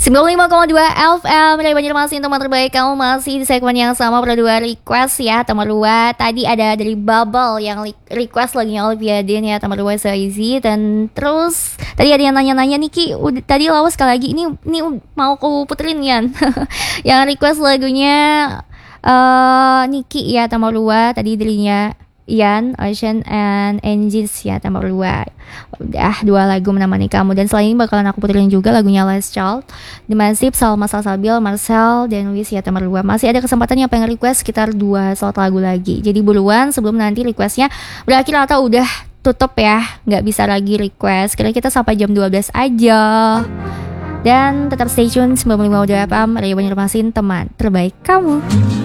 95,2 FM dari Banjarmasin, teman terbaik. Kamu masih di segmen yang sama pada dua request ya, teman dua. Tadi ada dari Bubble yang request lagunya Olimpiade ya, teman dua So Easy. Dan terus tadi ada yang nanya-nanya nih Ki, tadi lawas sekali lagi ini mau aku puterin Yan. Yang request lagunya Niki ya, teman dua. Tadi dirinya Ian, Ocean and Engines ya, tambah dua. Udah dua lagu menemani kamu. Dan selain ini bakalan aku puterin juga lagunya Last Child, The Massive, Salma Salsabil, Marcel, dan Luis ya, tambah dua. Masih ada kesempatan yang pengen request sekitar 2 slot lagu lagi. Jadi buruan sebelum nanti requestnya berakhir atau udah tutup ya, nggak bisa lagi request. Kira kita sampai jam 12 aja. Dan tetap stay tune 95.2 FM Radio Banjarmasin, teman terbaik kamu.